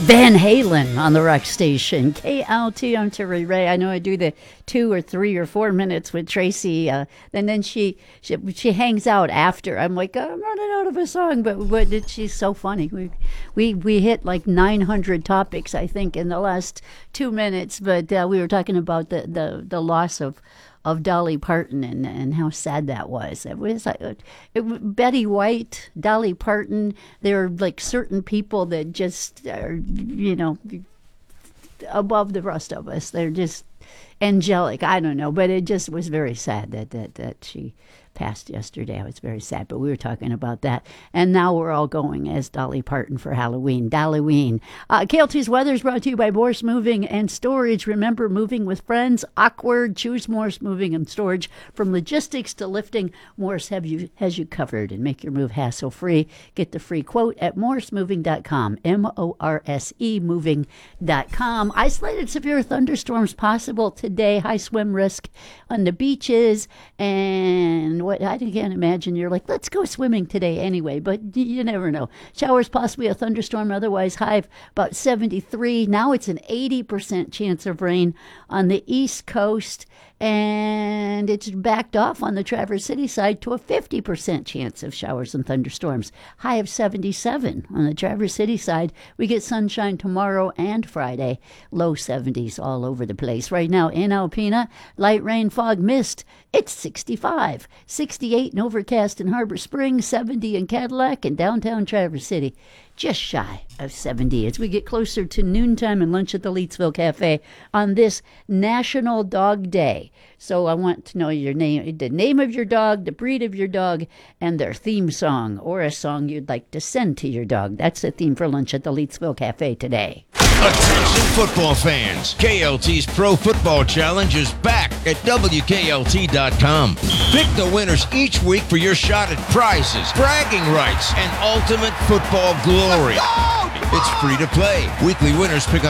Van Halen on the rock station. KLT, I'm Terry Ray. I know I do the 2 or 3 or 4 minutes with Tracy, and then she hangs out after. I'm like, I'm running out of a song, but she's so funny. We hit like 900 topics, I think, in the last 2 minutes, but we were talking about the loss of Dolly Parton and how sad that was. It was Betty White, Dolly Parton. There are like certain people that just are, above the rest of us. They're just angelic. I don't know, but it just was very sad that she passed yesterday. I was very sad, but we were talking about that. And now we're all going as Dolly Parton for Halloween. Dollyween. KLT's weather is brought to you by Morse Moving and Storage. Remember, moving with friends, awkward. Choose Morse Moving and Storage. From logistics to lifting, Morse has you covered, and make your move hassle-free. Get the free quote at morsemoving.com, M-O-R-S-E moving.com. Isolated severe thunderstorms possible today. High swim risk on the beaches, and what I can't imagine. You're like, let's go swimming today anyway, but you never know. Showers, possibly a thunderstorm, otherwise high of about 73. Now it's an 80% chance of rain on the East Coast, and it's backed off on the Traverse City side to a 50% chance of showers and thunderstorms. High of 77 on the Traverse City side. We get sunshine tomorrow and Friday. Low 70s all over the place. Right now in Alpena, light rain, fog, mist. It's 65. 68 in Overcast in Harbor Springs, 70 in Cadillac, and downtown Traverse City, just shy of 70 as we get closer to noontime and lunch at the Leetsville Cafe on this National Dog Day. So I want to know your name, the name of your dog, the breed of your dog, and their theme song, or a song you'd like to send to your dog. That's the theme for lunch at the Leetsville Cafe today. Attention football fans, KLT's Pro Football Challenge is back at WKLT.com. Pick the winners each week for your shot at prizes, bragging rights, and ultimate football glory. It's free to play. Weekly winners pick up